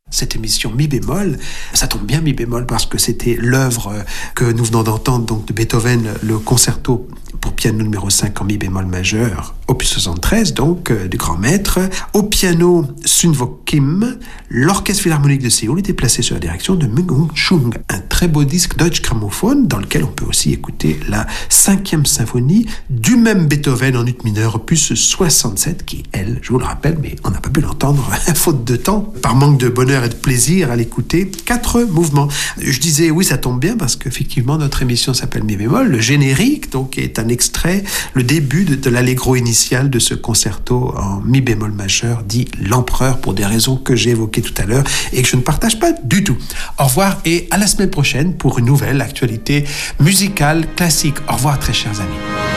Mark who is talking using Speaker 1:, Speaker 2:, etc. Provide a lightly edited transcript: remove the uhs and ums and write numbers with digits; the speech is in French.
Speaker 1: Cette émission Mi bémol, ça tombe bien Mi bémol parce que c'était l'œuvre que nous venons d'entendre donc de Beethoven, le concerto pour piano numéro 5 en Mi bémol majeur, opus 73 donc du grand maître. Au piano, Sun Wook Kim, l'orchestre philharmonique de Séoul était placé sous la direction de Myung Chung, un très beau disque Deutsche Grammophon dans lequel on peut aussi écouter la 5e symphonie du même Beethoven en ut mineur, opus 67 qui, elle, je vous le rappelle, mais on n'a pas pu l'entendre faute de temps, par manque de bonheur et de plaisir à l'écouter, 4 mouvements. Je disais oui, ça tombe bien parce qu'effectivement notre émission s'appelle Mi bémol, le générique donc est un extrait, le début de l'allegro initial de ce concerto en Mi bémol majeur dit l'empereur pour des raisons que j'ai évoquées tout à l'heure et que je ne partage pas du tout. Au revoir et à la semaine prochaine pour une nouvelle actualité musicale classique. Au revoir très chers amis.